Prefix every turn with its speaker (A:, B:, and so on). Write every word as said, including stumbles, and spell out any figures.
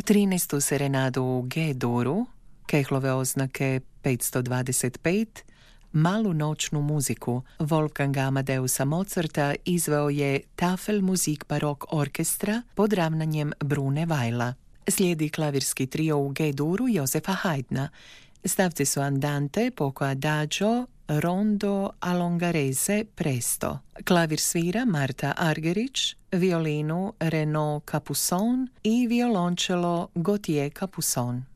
A: trinaestu serenadu u G-duru, Kehlove oznake petsto dvadeset pet, Malu noćnu muziku Wolfganga Amadeusa Mozarta izveo je Tafelmusik Barok orkestra pod ravnanjem Brune Weila. Slijedi klavirski trio u G-duru Josefa Haydna. Stavci su Andante, Poco Adagio, Rondo Allongarese Presto. Klavir svira Marta Argerich, violinu Renaud Capuçon i violončelo Gauthier Capuçon.